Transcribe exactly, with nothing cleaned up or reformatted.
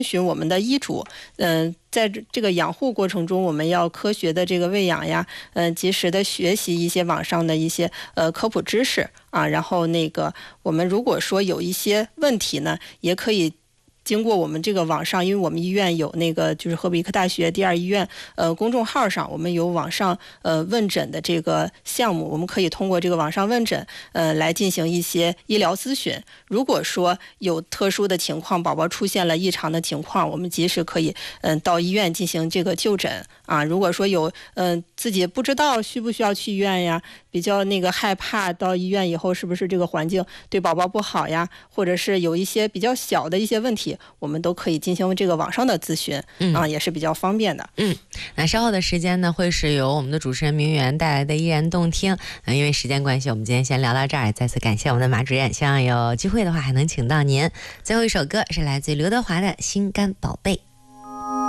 循我们的医嘱，嗯、呃，在这个养护过程中，我们要科学的这个喂养呀，嗯、呃，及时的学习一些网上的一些呃科普知识啊，然后那个我们如果说有一些问题呢，也可以经过我们这个网上，因为我们医院有那个就是河北医科大学第二医院呃公众号上，我们有网上呃问诊的这个项目，我们可以通过这个网上问诊呃来进行一些医疗咨询。如果说有特殊的情况，宝宝出现了异常的情况，我们及时可以嗯、呃、到医院进行这个就诊啊。如果说有嗯、呃、自己不知道需不需要去医院呀，比较那个害怕到医院以后是不是这个环境对宝宝不好呀，或者是有一些比较小的一些问题，我们都可以进行这个网上的咨询，嗯啊，也是比较方便的。 嗯，那稍后的时间呢，会是由我们的主持人明媛带来的依然动听。那因为时间关系，我们今天先聊到这儿，再次感谢我们的马主任，希望有机会的话还能请到您。最后一首歌是来自刘德华的《心肝宝贝》。